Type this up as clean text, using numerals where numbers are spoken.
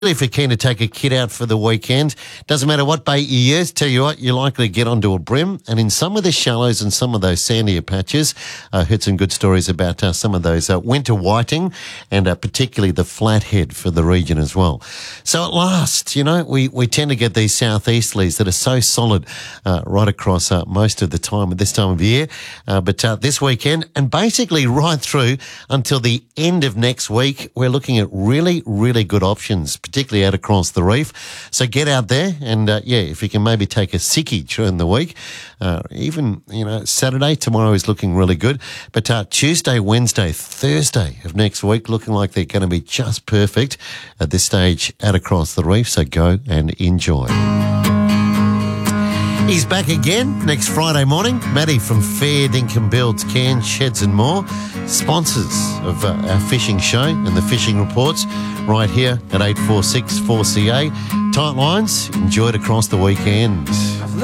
If you're keen to take a kid out for the weekend, doesn't matter what bait you use, tell you what, you're likely to get onto a brim. And in some of the shallows and some of those sandier patches, I heard some good stories about some of those winter whiting and particularly the flathead for the region as well. So at last, you know, we tend to get these southeasterlies that are so solid right across most of the time at this time of year. But this weekend and basically right through until the end of next week, we're looking at really, really good options, particularly out across the reef. So get out there and, if you can maybe take a sickie during the week, even, Saturday, tomorrow is looking really good. But Tuesday, Wednesday, Thursday of next week looking like they're going to be just perfect at this stage out across the reef. So go and enjoy. He's back again next Friday morning. Matty from Fair Dinkum Builds, Cairns, Sheds and More, sponsors of our fishing show and the fishing reports right here at 846 4CA. Tight lines, enjoy it across the weekend.